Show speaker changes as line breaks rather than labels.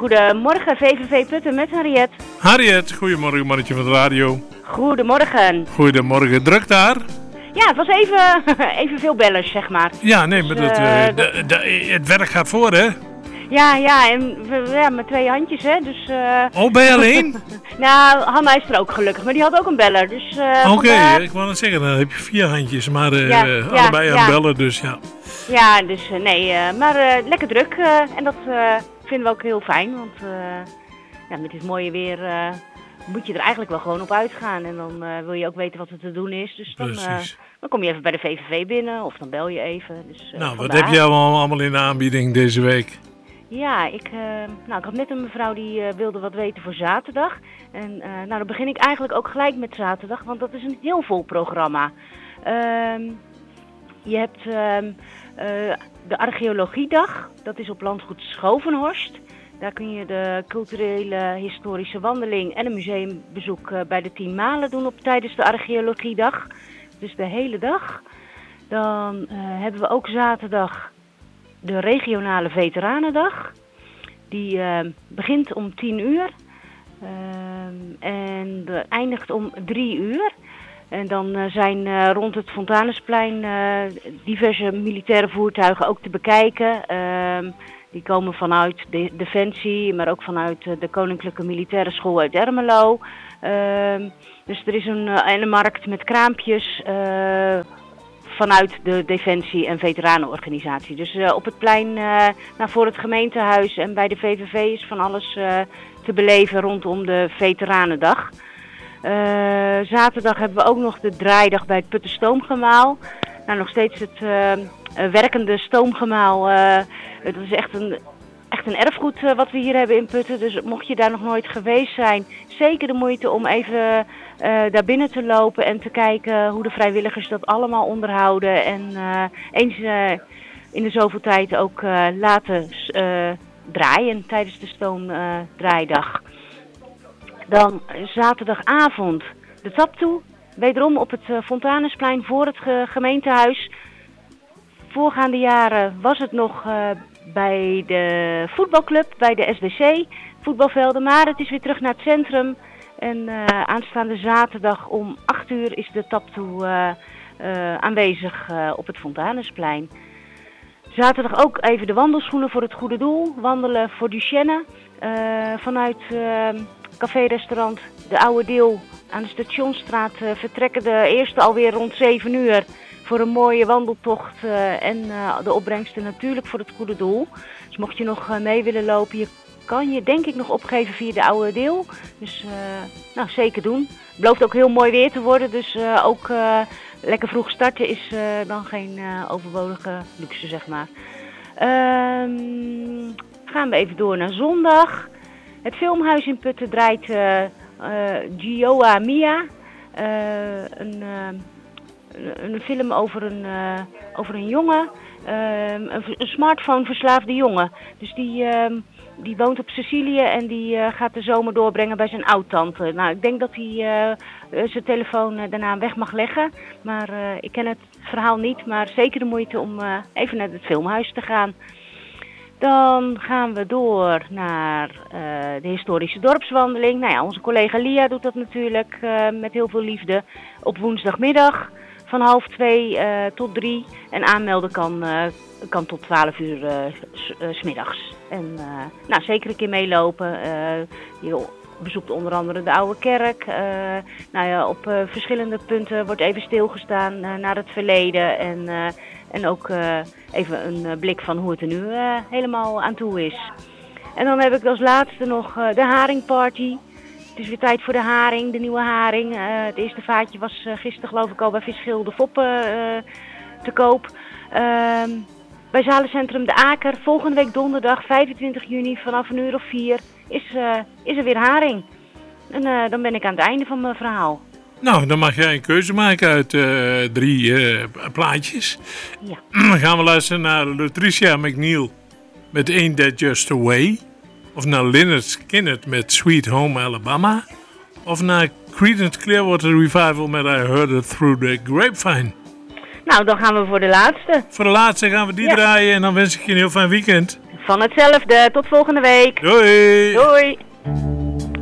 Goedemorgen, VVV Putten met Harriet.
Harriet, goedemorgen mannetje van de radio.
Goedemorgen.
Goedemorgen, druk daar?
Ja, het was even veel bellers, zeg maar.
Ja, nee, maar het werk gaat voor, hè?
Ja, en met 2 handjes, hè, dus...
Oh, ben je alleen?
Nou, Hanna is er ook gelukkig, maar die had ook een beller, dus...
Oké, ik wou net zeggen, dan heb je 4 handjes, maar allebei aan bellen, dus ja.
Ja, dus maar lekker druk en dat vinden we ook heel fijn, want met dit mooie weer moet je er eigenlijk wel gewoon op uitgaan. En dan wil je ook weten wat er te doen is, dus dan kom je even bij de VVV binnen of dan bel je even. Dus,
wat heb je allemaal in de aanbieding deze week?
Ja, ik had net een mevrouw die wilde wat weten voor zaterdag. En dan begin ik eigenlijk ook gelijk met zaterdag, want dat is een heel vol programma. Je hebt de archeologiedag, dat is op landgoed Schovenhorst. Daar kun je de culturele historische wandeling en een museumbezoek bij de 10 Malen doen tijdens de archeologiedag. Dus de hele dag. Dan hebben we ook zaterdag de regionale veteranendag. Die begint om 10 uur en eindigt om 3 uur. En dan zijn rond het Fontanesplein diverse militaire voertuigen ook te bekijken. Die komen vanuit Defensie, maar ook vanuit de Koninklijke Militaire School uit Ermelo. Dus er is een markt met kraampjes vanuit de Defensie- en Veteranenorganisatie. Dus op het plein voor het gemeentehuis en bij de VVV is van alles te beleven rondom de Veteranendag. Zaterdag hebben we ook nog de draaidag bij het Putten Stoomgemaal. Nou, nog steeds het werkende stoomgemaal. Dat is echt een erfgoed wat we hier hebben in Putten. Dus mocht je daar nog nooit geweest zijn, zeker de moeite om even daar binnen te lopen en te kijken hoe de vrijwilligers dat allemaal onderhouden. En eens in de zoveel tijd ook laten draaien tijdens de stoomdraaidag. Dan zaterdagavond de taptoe, wederom op het Fontanesplein voor het gemeentehuis. Voorgaande jaren was het nog bij de voetbalclub, bij de SDC, voetbalvelden. Maar het is weer terug naar het centrum. En aanstaande zaterdag om 8 uur is de taptoe aanwezig op het Fontanesplein. Zaterdag ook even de wandelschoenen voor het goede doel. Wandelen voor Duchenne vanuit café-restaurant De Oude Deel aan de Stationsstraat vertrekken de eerste alweer rond 7 uur voor een mooie wandeltocht en de opbrengsten natuurlijk voor het goede doel. Dus mocht je nog mee willen lopen, kan je denk ik nog opgeven via De Oude Deel. Dus zeker doen. Het belooft ook heel mooi weer te worden, dus ook lekker vroeg starten is dan geen overbodige luxe, zeg maar. Gaan we even door naar zondag. Het Filmhuis in Putten draait Gioa Mia, een film over een jongen, een smartphone-verslaafde jongen. Dus die woont op Sicilië en die gaat de zomer doorbrengen bij zijn oud-tante. Nou, ik denk dat hij zijn telefoon daarna weg mag leggen, maar ik ken het verhaal niet, maar zeker de moeite om even naar het Filmhuis te gaan. Dan gaan we door naar de historische dorpswandeling. Nou ja, onze collega Lia doet dat natuurlijk met heel veel liefde op woensdagmiddag van 1:30 tot 3. En aanmelden kan tot 12 uur 's middags. En zeker een keer meelopen. Je bezoekt onder andere de Oude Kerk. Op verschillende punten wordt even stilgestaan naar het verleden. En ook even een blik van hoe het er nu helemaal aan toe is. En dan heb ik als laatste nog de haringparty. Het is weer tijd voor de haring, de nieuwe haring. Het eerste vaatje was gisteren geloof ik al bij Visgil de Foppen te koop. Bij Zalencentrum De Aker, volgende week donderdag 25 juni vanaf 4:00 is er weer haring. En dan ben ik aan het einde van mijn verhaal.
Nou, dan mag jij een keuze maken uit 3 plaatjes.
Ja.
Dan gaan we luisteren naar Latricia McNeil met Ain't That Just The Way. Of naar Lynyrd Skynyrd met Sweet Home Alabama. Of naar Creedence Clearwater Revival met I Heard It Through The Grapevine.
Nou, dan gaan we voor de laatste.
Voor de laatste gaan we die draaien en dan wens ik je een heel fijn weekend.
Van hetzelfde. Tot volgende week.
Doei!
Doei.